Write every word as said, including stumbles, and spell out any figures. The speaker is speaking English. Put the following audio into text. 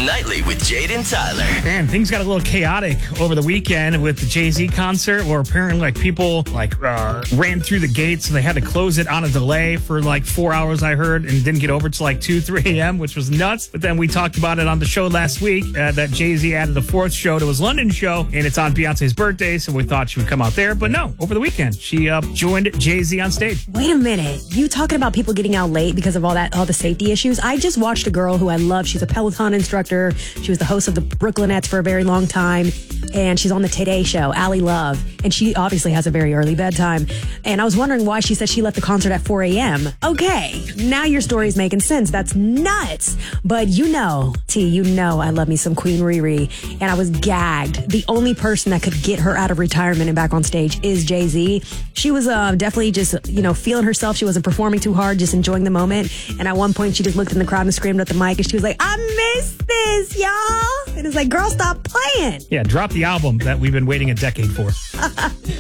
Nightly with Jade and Tyler. Man, things got a little chaotic over the weekend with the Jay-Z concert, where apparently like people like uh, ran through the gates, so they had to close it on a delay for like four hours, I heard, and didn't get over till like two, three a.m., which was nuts. But then we talked about it on the show last week uh, that Jay-Z added a fourth show to his London show, and it's on Beyonce's birthday, so we thought she would come out there. But no, over the weekend, she uh, joined Jay-Z on stage. Wait a minute. You talking about people getting out late because of all that, all the safety issues? I just watched a girl who I love. She's a Peloton instructor. She was the host of the Brooklynettes for a very long time, and she's on the Today Show, Ally Love, and she obviously has a very early bedtime. And I was wondering why she said she left the concert at four a.m. Okay, now your story's making sense. That's nuts. But you know, T, you know I love me some Queen Riri, and I was gagged. The only person that could get her out of retirement and back on stage is Jay-Z. She was uh, definitely just, you know, feeling herself. She wasn't performing too hard, just enjoying the moment. And at one point, she just looked in the crowd and screamed at the mic, and she was like, I miss this, y'all. And it's like, girl, stop playing. Yeah, drop the album that we've been waiting a decade for.